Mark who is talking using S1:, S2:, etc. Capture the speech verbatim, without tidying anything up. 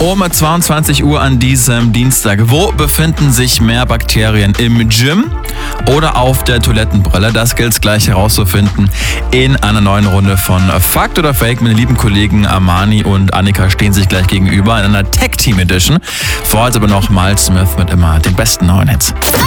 S1: Um zweiundzwanzig Uhr an diesem Dienstag. Wo befinden sich mehr Bakterien? Im Gym oder auf der Toilettenbrille? Das gilt es gleich herauszufinden in einer neuen Runde von Fakt oder Fake. Meine lieben Kollegen Armani und Annika stehen sich gleich gegenüber in einer Tech-Team-Edition. Vorher aber noch Miles Smith mit immer den besten neuen Hits.